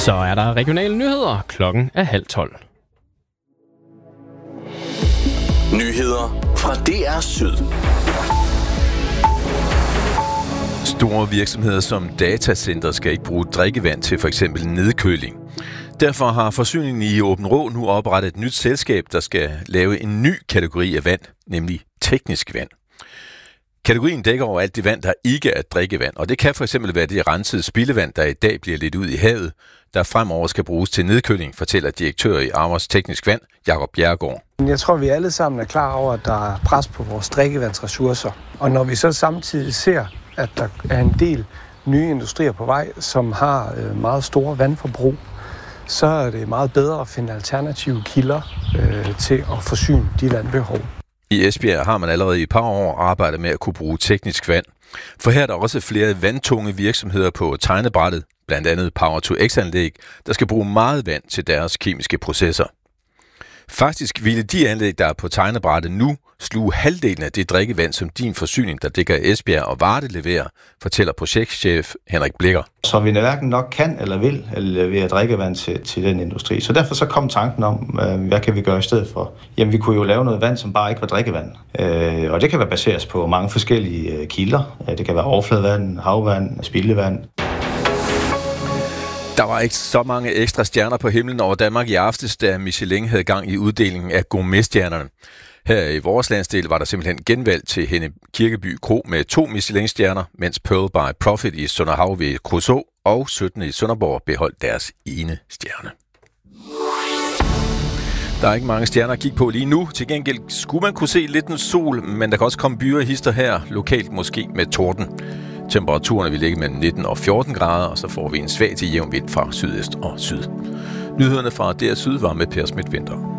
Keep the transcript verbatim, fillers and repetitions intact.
Så er der regionale nyheder. Klokken er halv tolv. Nyheder fra D R Syd. Store virksomheder som datacenter skal ikke bruge drikkevand til for eksempel nedkøling. Derfor har Forsyningen i Aabenraa nu oprettet et nyt selskab, der skal lave en ny kategori af vand, nemlig teknisk vand. Kategorien dækker over alt det vand, der ikke er drikkevand, og det kan for eksempel være det rensede spildevand, der i dag bliver lidt ud i havet, der fremover skal bruges til nedkøling, fortæller direktør i Amers Teknisk Vand, Jakob Bjerregaard. Jeg tror, vi alle sammen er klar over, at der er pres på vores drikkevandsressourcer. Og når vi så samtidig ser, at der er en del nye industrier på vej, som har meget store vandforbrug, så er det meget bedre at finde alternative kilder øh, til at forsyne de vandbehov. I Esbjerg har man allerede i et par år arbejdet med at kunne bruge teknisk vand. For her er der også flere vandtunge virksomheder på tegnebrættet, blandt andet Power to X-anlæg, der skal bruge meget vand til deres kemiske processer. Faktisk ville de anlæg, der er på tegnebrættet nu, sluge halvdelen af det drikkevand, som din forsyning, der dækker Esbjerg og Varde, leverer, fortæller projektchef Henrik Blikker. Så vi hverken nok kan eller vil levere drikkevand til, til den industri. Så derfor så kom tanken om, hvad kan vi gøre i stedet for? Jamen, vi kunne jo lave noget vand, som bare ikke var drikkevand. Og det kan være baseret på mange forskellige kilder. Det kan være overfladevand, havvand, spildevand. Der var ikke så mange ekstra stjerner på himlen over Danmark i aftes, da Michelin havde gang i uddelingen af gourmetstjernerne. Her i vores landsdel var der simpelthen genvalg til Henne Kirkeby Kro med to Michelin-stjerner, mens Pearl by Profit i Sønderhav ved Kruså og sytten i Sønderborg beholdt deres ene stjerne. Der er ikke mange stjerner at kigge på lige nu. Til gengæld skulle man kunne se lidt en sol, men der kan også komme byer og hister her, lokalt måske med torden. Temperaturen vil ligge mellem nitten og fjorten grader, og så får vi en svag til jævn vind fra sydøst og syd. Nyhederne fra D R Syd var med Per Schmidt Vinter.